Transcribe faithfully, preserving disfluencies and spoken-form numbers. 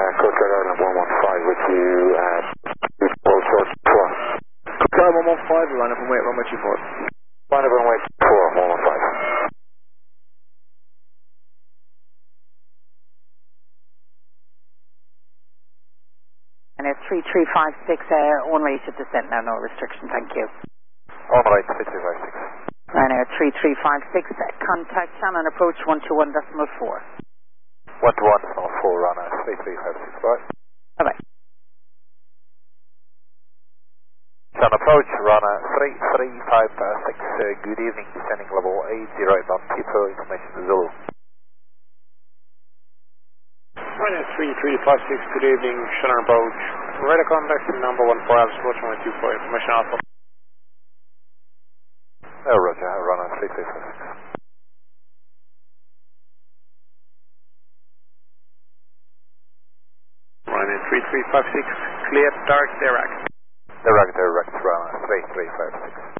Coastal Island one one five with you at four four four. Coastal one one five, line up and wait, runway two four. Line up and wait four, one one five. And it's three three five six, uh, on rate of descent now, no restriction, thank you. On right, three three five six. Ryanair three three five six, uh, contact Shannon approach one two one decimal four. one two one decimal four, Ryanair three three five six, bye. Bye bye. Sun approach, Ryanair three three five six, uh, good evening, descending level eight zero eight on Tipo, information to Zulu. Ryanair three three five six, good evening, Shannon approach, radar contact number one four, approach one two four, information alpha. Oh, roger, Ryanair three three five six. Ryanair three three five six, clear, dark, direct. Direct, direct, Ryanair three three five six.